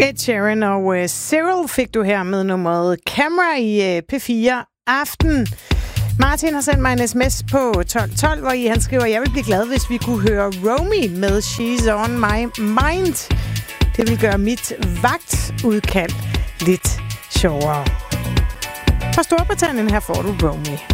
Ed Sheeran og Cyril fik du her med nummeret Camera i P4 Aften. Martin har sendt mig en sms på 1212, hvor han skriver, jeg vil blive glad, hvis vi kunne høre Romy med She's on my mind. Det vil gøre mit vagtudkald lidt sjovere. Fra Storbritannien her får du Romy.